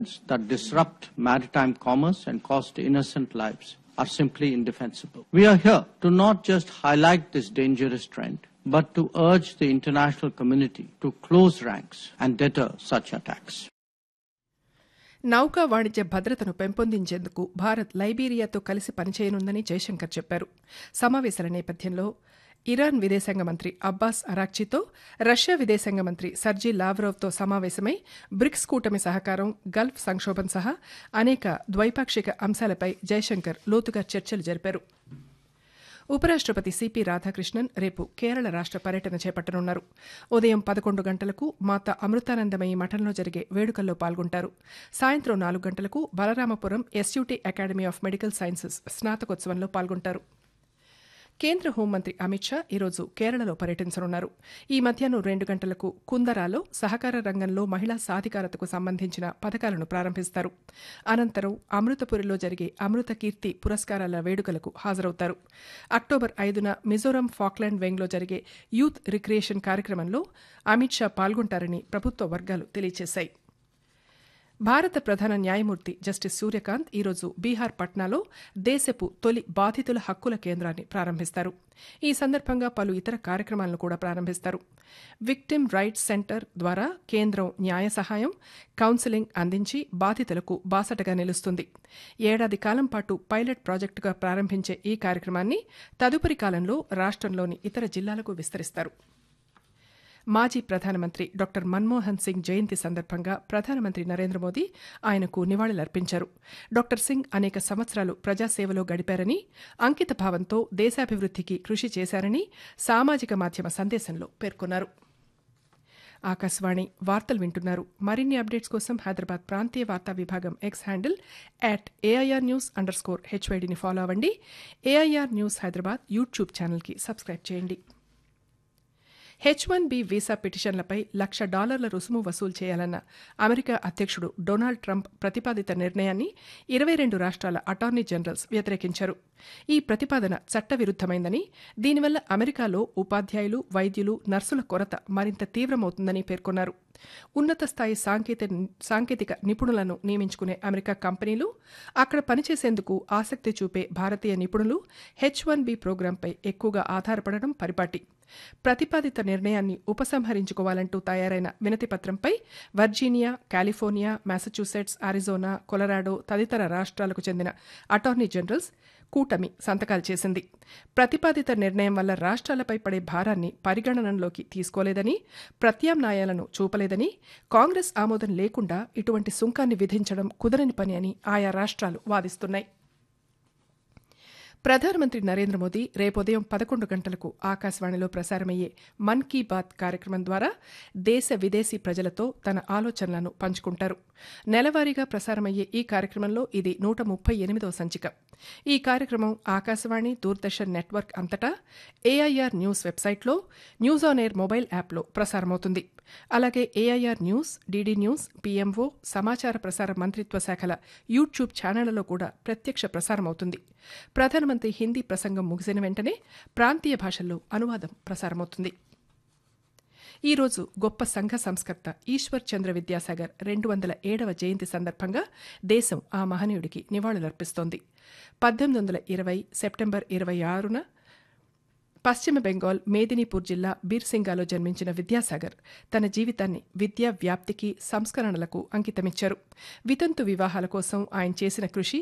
that disrupt maritime commerce and cost innocent lives are simply indefensible. We are here to not just highlight this dangerous trend, but to urge the international community to close ranks and deter such attacks. నౌకా వాణిజ్య భద్రతను పెంపొందించేందుకు భారత్ లైబీరియాతో కలిసి పనిచేయనుందని జయశంకర్ చెప్పారు. సమావేశాల నేపథ్యంలో Iran విదేశాంగ మంత్రి అబ్బాస్ అరాక్చీతో రష్యా విదేశాంగ మంత్రి సర్జీ లావ్రోవ్తో సమావేశమై బ్రిక్స్ కూటమి సహకారం, గల్ఫ్ సంక్షోభం సహా అనేక ద్వైపాక్షిక అంశాలపై జయశంకర్ లోతుగా చర్చలు జరిపారు. ఉపరాష్టపతి సిపి రాధాకృష్ణన్ రేపు కేరళ రాష్ట పర్యటన చేపట్టనున్నారు. ఉదయం 11 గంటలకు మాతా అమృతానందమయి మఠంలో జరిగే వేడుకల్లో పాల్గొంటారు. సాయంత్రం 4 గంటలకు Balaramapuram SUT academy of medical sciences స్నాతకోత్సవంలో పాల్గొంటారు. కేంద్ర హోంమంత్రి అమిత్ షా ఈరోజు కేరళలో పర్యటించనున్నారు. ఈ మధ్యాహ్నం 2 గంటలకు కుందరాలో సహకార రంగంలో మహిళా సాధికారతకు సంబంధించిన పథకాలను ప్రారంభిస్తారు. అనంతరం అమృతపురిలో జరిగే అమృత కీర్తి పురస్కారాల వేడుకలకు హాజరవుతారు. అక్టోబర్ 5న మిజోరాం ఫాక్లాండ్ వెంగ్లో జరిగే యూత్ రిక్రియేషన్ కార్యక్రమంలో అమిత్ షా పాల్గొంటారని ప్రభుత్వ వర్గాలు తెలియజేశాయి. భారత ప్రధాన న్యాయమూర్తి జస్టిస్ సూర్యకాంత్ ఈరోజు బీహార్ పట్నాలో దేశపు తొలి బాధితుల హక్కుల కేంద్రాన్ని ప్రారంభిస్తారు. ఈ సందర్భంగా పలు ఇతర కార్యక్రమాలను కూడా ప్రారంభిస్తారు. విక్టిమ్ రైట్స్ సెంటర్ ద్వారా కేంద్రం న్యాయ సహాయం, కౌన్సిలింగ్ అందించి బాధితులకు బాసటగా నిలుస్తుంది. ఏడాది కాలం పాటు పైలట్ ప్రాజెక్టుగా ప్రారంభించే ఈ కార్యక్రమాన్ని తదుపరి కాలంలో రాష్ట్రంలోని ఇతర జిల్లాలకు విస్తరిస్తారు. మాజీ ప్రధానమంత్రి డాక్టర్ మన్మోహన్ సింగ్ జయంతి సందర్భంగా ప్రధానమంత్రి నరేంద్ర మోదీ ఆయనకు నివాళులర్పించారు. డాక్టర్ సింగ్ అనేక సంవత్సరాలు ప్రజాసేవలో గడిపారని, అంకిత భావంతో దేశాభివృద్ధికి కృషి చేశారని సామాజిక మాధ్యమ సందేశంలో పేర్కొన్నారు. ఆకాశవాణి వార్తలు వింటున్నారు. మరిన్ని అప్డేట్స్ కోసం హైదరాబాద్ ప్రాంతీయ వార్తా విభాగం ఎక్స్ హ్యాండిల్ @AIRnews_HYDని ఫాలో అవ్వండి. AIR న్యూస్ హైదరాబాద్ యూట్యూబ్ ఛానల్కి సబ్స్క్రైబ్ చేయండి. H-1B వీసా పిటిషన్లపై $1,00,000 రుసుము వసూలు చేయాలన్న అమెరికా అధ్యక్షుడు డొనాల్డ్ ట్రంప్ ప్రతిపాదిత నిర్ణయాన్ని 22 రాష్ట్రాల అటార్నీ జనరల్స్ వ్యతిరేకించారు. ఈ ప్రతిపాదన చట్టవిరుద్దమైందని, దీనివల్ల అమెరికాలో ఉపాధ్యాయులు, వైద్యులు, నర్సుల కొరత మరింత తీవ్రమవుతుందని పేర్కొన్నారు. ఉన్నత స్థాయి సాంకేతిక నిపుణులను నియమించుకునే అమెరికా కంపెనీలు, అక్కడ పనిచేసేందుకు ఆసక్తి చూపే భారతీయ నిపుణులు H-1B ప్రోగ్రాంపై ఎక్కువగా ఆధారపడడం పరిపాటి. ప్రతిపాదిత నిర్ణయాన్ని ఉపసంహరించుకోవాలంటూ తయారైన వినతిపత్రంపై Virginia, California, Massachusetts, Arizona, Colorado తదితర రాష్ట్రాలకు చెందిన అటార్నీ జనరల్స్ కూటమి సంతకాలు చేసింది. ప్రతిపాదిత నిర్ణయం వల్ల రాష్ట్రాలపై పడే భారాన్ని పరిగణనలోకి తీసుకోలేదని, ప్రత్యామ్నాయాలను చూపలేదని, కాంగ్రెస్ ఆమోదం లేకుండా ఇటువంటి సుంకాన్ని విధించడం కుదరని పని అని ఆయా రాష్ట్రాలు వాదిస్తున్నాయి. ప్రధానమంత్రి నరేంద్ర మోదీ రేపుదయం 11 గంటలకు ఆకాశవాణిలో ప్రసారమయ్యే మన్ కీ బాత్ కార్యక్రమం ద్వారా దేశ విదేశీ ప్రజలతో తన ఆలోచనలను పంచుకుంటారు. నెలవారీగా ప్రసారమయ్యే ఈ కార్యక్రమంలో ఇది 138వ సంచిక. ఈ కార్యక్రమం ఆకాశవాణి, దూరదర్శన్ నెట్వర్క్ అంతటా AIR న్యూస్ వెబ్సైట్లో, న్యూస్ ఆన్ ఎయిర్ మొబైల్ యాప్లో ప్రసారమవుతుంది. అలాగే AIR news, DD news, PMO, సమాచార ప్రసార మంత్రిత్వ శాఖల యూట్యూబ్ ఛానళ్లలో కూడా ప్రత్యక్ష ప్రసారమవుతుంది. ప్రధానమంత్రి హిందీ ప్రసంగం ముగిసిన వెంటనే ప్రాంతీయ భాషల్లో అనువాదం ప్రసారమవుతుంది. ఈ రోజు గొప్ప సంఘ సంస్కర్త ఈశ్వర్ చంద్ర విద్యాసాగర్ 207వ జయంతి సందర్భంగా దేశం ఆ మహనీయుడికి నివాళులర్పిస్తోంది. 1820 సెప్టెంబర్ 26న పశ్చిమ బెంగాల్ మేదినీపూర్ జిల్లా బీర్సింగాలో జన్మించిన విద్యాసాగర్ తన జీవితాన్ని విద్యా వ్యాప్తికి, సంస్కరణలకు అంకితమిచ్చారు. వితంతు వివాహాల కోసం ఆయన చేసిన కృషి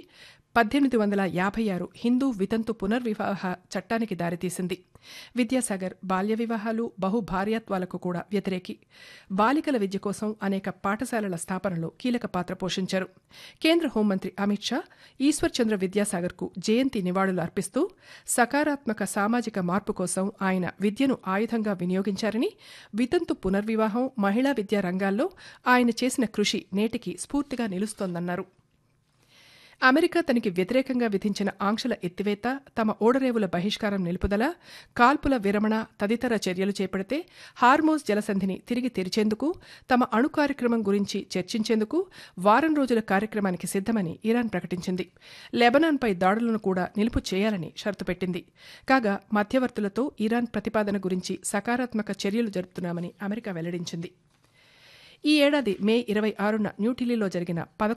1856 హిందూ వితంతు పునర్వివాహ చట్టానికి దారితీసింది. విద్యాసాగర్ బాల్య వివాహాలు, బహుభార్యాత్వాలకు కూడా వ్యతిరేకి. బాలికల విద్య కోసం అనేక పాఠశాలల స్థాపనలో కీలక పాత్ర పోషించారు. కేంద్ర హోంమంత్రి అమిత్ షా ఈశ్వర్ చంద్ర విద్యాసాగర్కు జయంతి నివాళులు అర్పిస్తూ సకారాత్మక సామాజిక మార్పు కోసం ఆయన విద్యను ఆయుధంగా వినియోగించారని, వితంతు పునర్వివాహం, మహిళా విద్యా రంగాల్లో ఆయన చేసిన కృషి నేటికి స్ఫూర్తిగా నిలుస్తోందన్నారు. అమెరికా తనకి వ్యతిరేకంగా విధించిన ఆంక్షల ఎత్తివేత, తమ ఓడరేవుల బహిష్కారం నిలుపుదల, కాల్పుల విరమణ తదితర చర్యలు చేపడితే హార్మోజ్ జలసంధిని తిరిగి తెరిచేందుకు, తమ అణు కార్యక్రమం గురించి చర్చించేందుకు వారం రోజుల కార్యక్రమానికి సిద్దమని ఇరాన్ ప్రకటించింది. లెబనాన్పై దాడులను కూడా నిలుపు చేయాలని షరతు పెట్టింది. కాగా మధ్యవర్తులతో ఇరాన్ ప్రతిపాదన గురించి సకారాత్మక చర్యలు జరుపుతున్నామని అమెరికా వెల్లడించింది. ఈ ఏడాది మే 26న న్యూఢిల్లీలో జరిగిన